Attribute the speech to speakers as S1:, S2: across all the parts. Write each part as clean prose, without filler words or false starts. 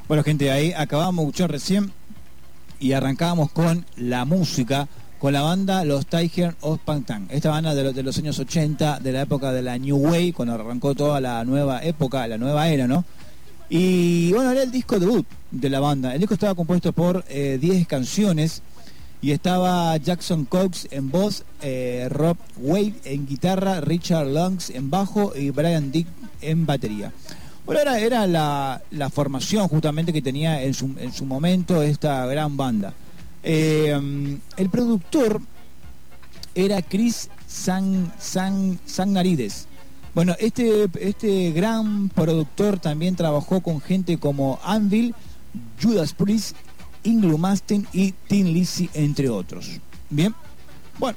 S1: Bueno, gente, ahí acabamos de escuchar recién y arrancábamos con la música, con la banda Los Tigers of Pangtang. Esta banda de los años 80, de la época de la New Wave, cuando arrancó toda la nueva época, la nueva era, ¿no? Y bueno, era el disco debut de la banda. El disco estaba compuesto por 10 canciones y estaba Jackson Cox en voz, Rob Wade en guitarra, Richard Lungs en bajo y Brian Dick en batería. Bueno, era la formación justamente que tenía en su momento esta gran banda. El productor era Chris Sangnarides. Bueno, este gran productor también trabajó con gente como Anvil, Judas Priest, Ingrid Mastin y Tin Lizzy, entre otros. Bien, bueno,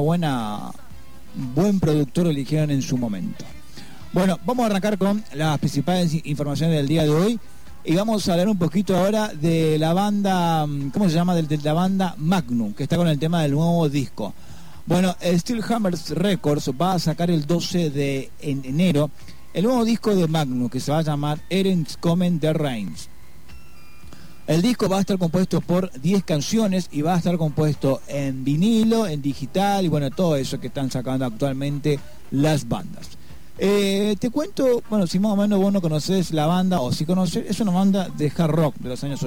S1: buen productor eligieron en su momento. Bueno, vamos a arrancar con las principales informaciones del día de hoy y vamos a hablar un poquito ahora de la banda, ¿cómo se llama? De la banda Magnum, que está con el tema del nuevo disco. Bueno, Steelhammer Records va a sacar el 12 de enero el nuevo disco de Magnum, que se va a llamar Eren's Coming the Rains. El disco va a estar compuesto por 10 canciones y va a estar compuesto en vinilo, en digital y bueno, todo eso que están sacando actualmente las bandas. Te cuento, bueno, si más o menos vos no conocés la banda, o si conocés, es una banda de hard rock de los años 80.